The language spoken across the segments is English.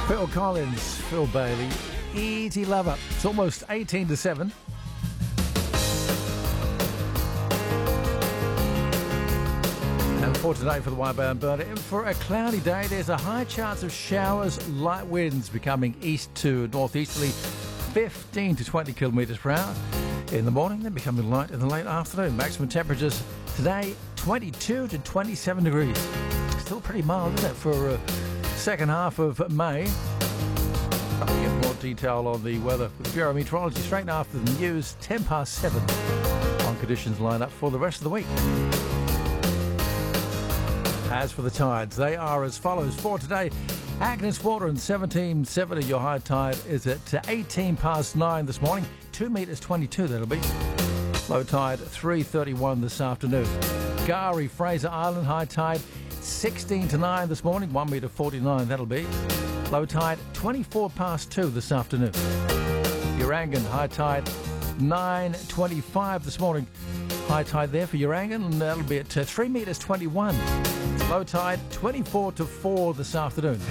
Phil Collins, Phil Bailey, Easy Lover. It's almost 18 to 7. And for today for the Wildbound Burner, for a cloudy day, there's a high chance of showers, light winds becoming east to northeasterly, 15 to 20 kilometres per hour. In the morning, then becoming light in the late afternoon. Maximum temperatures today, 22 to 27 degrees. Still pretty mild, isn't it, for second half of May. I'll get more detail on the weather with Bureau Meteorology straight after the news, 10 past 7, on conditions line up for the rest of the week. As for the tides, they are as follows. For today, Agnes Water and 1770, your high tide is at 18 past 9 this morning, 2 metres 22 that'll be. Low tide 3:31 this afternoon. Gari, Fraser Island, high tide 16 to 9 this morning, 1 metre 49 that'll be. Low tide 24 past 2 this afternoon. Urangan, high tide 9:25 this morning. High tide there for Urangan, and that'll be at 3 metres 21. Low tide 24 to 4 this afternoon.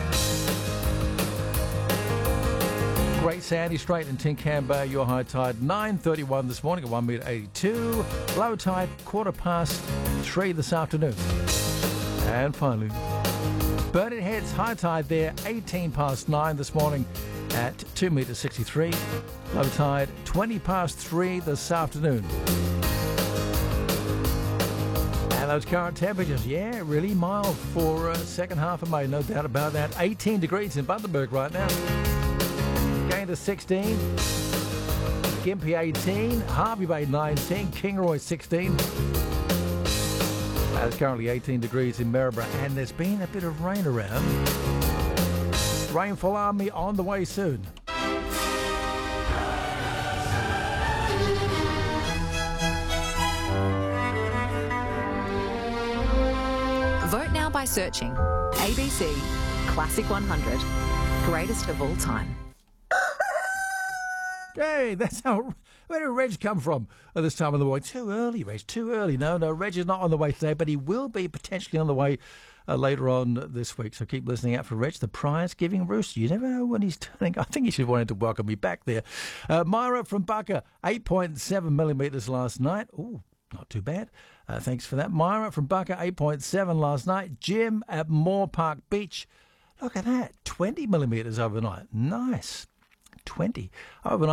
Great Sandy Strait in Tincan Bay, your high tide 9:31 this morning at 1 metre 82. Low tide 3:15 this afternoon. And finally, Burnett Heads, high tide there 18 past 9 this morning at 2 metres 63. Low tide 20 past 3 this afternoon. And those current temperatures, yeah, really mild for second half of May, no doubt about that. 18 degrees in Bundaberg right now. Going to 16. Gympie 18. Harvey Bay 19. Kingaroy 16. It's currently 18 degrees in Maryborough, and there's been a bit of rain around. Rainfall Army on the way soon. Vote now by searching ABC Classic 100, greatest of all time. Hey, that's how. Where did Reg come from at this time of the morning? Too early, Reg, too early. No, Reg is not on the way today, but he will be potentially on the way later on this week. So keep listening out for Reg, the prize-giving rooster. You never know when he's turning. I think he should have wanted to welcome me back there. Myra from Bucka, 8.7 millimetres last night. Ooh, not too bad. Thanks for that. Myra from Bucka, 8.7 last night. Jim at Moore Park Beach. Look at that, 20 millimetres overnight. Nice. 20 overnight.